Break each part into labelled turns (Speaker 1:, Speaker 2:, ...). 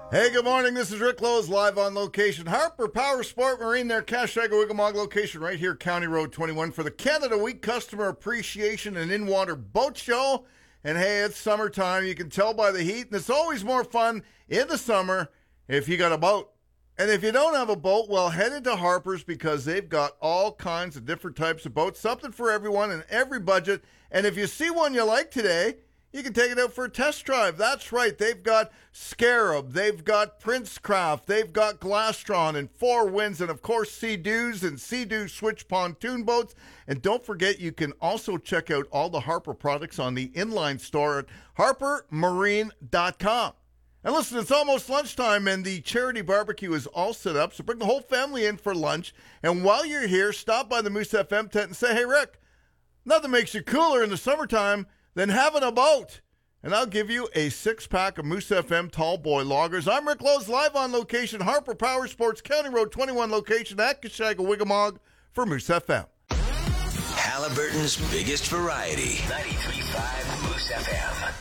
Speaker 1: Hey, good morning. This is Rick Lowe's live on location. Harper Power Sport Marine, their Kashaga Wigamog location right here, County Road 21 for the Canada Week Customer Appreciation and In-Water Boat Show. And hey, it's summertime. You can tell by the heat. And it's always more fun in the summer if you got a boat. And if you don't have a boat, well, head into Harper's because they've got all kinds of different types of boats, something for everyone and every budget. And if you see one you like today, you can take it out for a test drive. That's right. They've got Scarab. They've got Princecraft. They've got Glastron and Four Winds and, of course, Sea-Doos and Sea-Doo Switch pontoon boats. And don't forget, you can also check out all the Harper products on the inline store at harpermarine.com. And listen, it's almost lunchtime, and the charity barbecue is all set up. So bring the whole family in for lunch. And while you're here, stop by the Moose FM tent and say, hey, Rick, nothing makes you cooler in the summertime than having a boat. And I'll give you a 6-pack of Moose FM Tall Boy Loggers. I'm Rick Lowe's live on location, Harper Power Sports, County Road 21 location at Kashaga Wigamog for Moose FM.
Speaker 2: Halliburton's biggest variety. 93.5 Moose FM.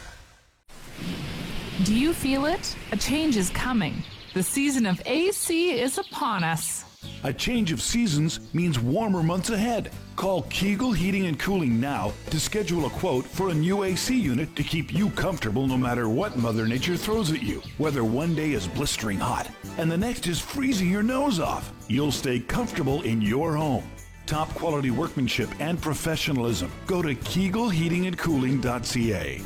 Speaker 3: Do you feel it? A change is coming. The season of AC is upon us.
Speaker 4: A change of seasons means warmer months ahead. Call Kegel Heating and Cooling now to schedule a quote for a new AC unit to keep you comfortable no matter what Mother Nature throws at you. Whether one day is blistering hot and the next is freezing your nose off, you'll stay comfortable in your home. Top quality workmanship and professionalism. Go to KegelHeatingandCooling.ca.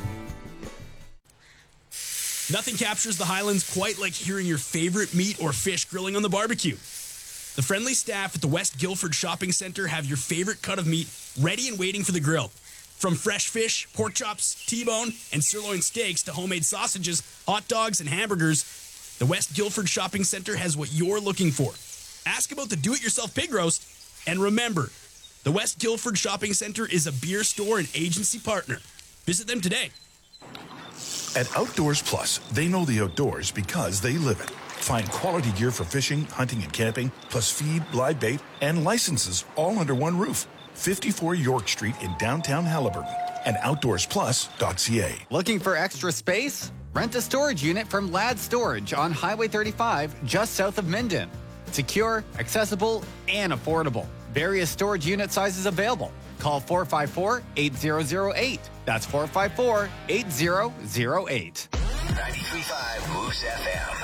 Speaker 5: Nothing captures the Highlands quite like hearing your favorite meat or fish grilling on the barbecue. The friendly staff at the West Guildford Shopping Centre have your favorite cut of meat ready and waiting for the grill. From fresh fish, pork chops, T-bone, and sirloin steaks to homemade sausages, hot dogs, and hamburgers, the West Guildford Shopping Centre has what you're looking for. Ask about the do-it-yourself pig roast, and remember, the West Guildford Shopping Centre is a beer store and agency partner. Visit them today.
Speaker 6: At Outdoors Plus, they know the outdoors because they live it. Find quality gear for fishing, hunting, and camping, plus feed, live bait, and licenses all under one roof. 54 York Street in downtown Halliburton and outdoorsplus.ca.
Speaker 7: Looking for extra space? Rent a storage unit from Ladd Storage on Highway 35, just south of Minden. Secure, accessible, and affordable. Various storage unit sizes available. Call 454-8008. That's 454-8008.
Speaker 2: 93.5 Moose FM.